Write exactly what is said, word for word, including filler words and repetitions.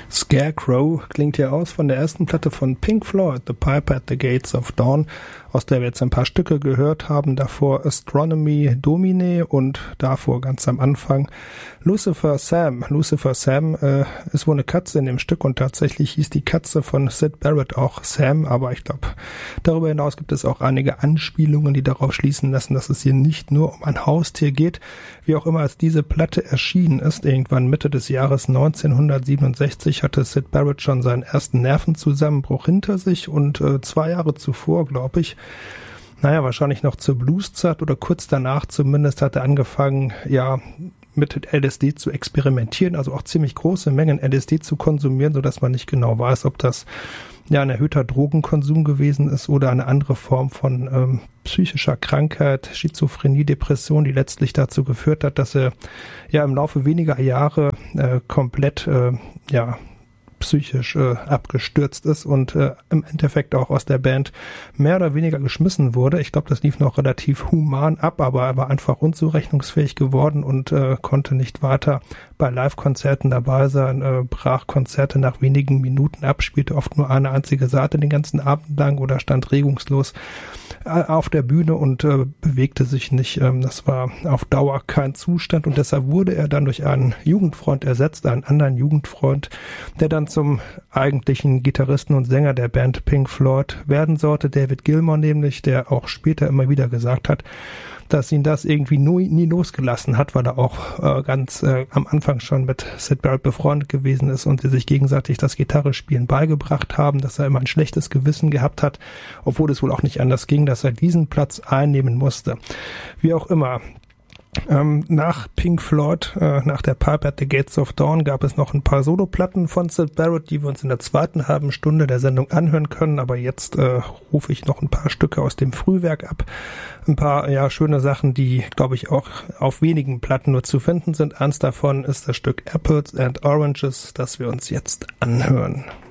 Scarecrow klingt hier aus von der ersten Platte von Pink Floyd, The Piper at the Gates of Dawn, aus der wir jetzt ein paar Stücke gehört haben. Davor Astronomy Domine und davor ganz am Anfang Lucifer Sam. Lucifer Sam äh, ist wohl eine Katze in dem Stück und tatsächlich hieß die Katze von Syd Barrett auch Sam, aber ich glaube, darüber hinaus gibt es auch einige Anspielungen, die darauf schließen lassen, dass es hier nicht nur um ein Haustier geht. Wie auch immer, als diese Platte erschienen ist, irgendwann Mitte des Jahres neunzehnhundertsiebenundsechzig, hatte Syd Barrett schon seinen ersten Nervenzusammenbruch hinter sich und äh, zwei Jahre zuvor, glaube ich, naja, wahrscheinlich noch zur Blueszeit oder kurz danach zumindest, hat er angefangen, ja, mit L S D zu experimentieren, also auch ziemlich große Mengen L S D zu konsumieren, sodass man nicht genau weiß, ob das ja ein erhöhter Drogenkonsum gewesen ist oder eine andere Form von ähm, psychischer Krankheit, Schizophrenie, Depression, die letztlich dazu geführt hat, dass er ja im Laufe weniger Jahre äh, komplett äh, ja psychisch äh, abgestürzt ist und äh, im Endeffekt auch aus der Band mehr oder weniger geschmissen wurde. Ich glaube, das lief noch relativ human ab, aber er war einfach unzurechnungsfähig geworden und äh, konnte nicht weiter bei Live-Konzerten dabei sein, äh, brach Konzerte nach wenigen Minuten ab, spielte oft nur eine einzige Seite den ganzen Abend lang oder stand regungslos äh, auf der Bühne und äh, bewegte sich nicht. Ähm, das war auf Dauer kein Zustand und deshalb wurde er dann durch einen Jugendfreund ersetzt, einen anderen Jugendfreund, der dann zum eigentlichen Gitarristen und Sänger der Band Pink Floyd werden sollte, David Gilmour nämlich, der auch später immer wieder gesagt hat, dass ihn das irgendwie nie, nie losgelassen hat, weil er auch äh, ganz äh, am Anfang schon mit Syd Barrett befreundet gewesen ist und sie sich gegenseitig das Gitarrespielen beigebracht haben, dass er immer ein schlechtes Gewissen gehabt hat, obwohl es wohl auch nicht anders ging, dass er diesen Platz einnehmen musste. Wie auch immer. Ähm, nach Pink Floyd, äh, nach der Piper at the Gates of Dawn, gab es noch ein paar Soloplatten von Syd Barrett, die wir uns in der zweiten halben Stunde der Sendung anhören können, aber jetzt äh, rufe ich noch ein paar Stücke aus dem Frühwerk ab. Ein paar, ja, schöne Sachen, die, glaube ich, auch auf wenigen Platten nur zu finden sind. Eins davon ist das Stück Apples and Oranges, das wir uns jetzt anhören.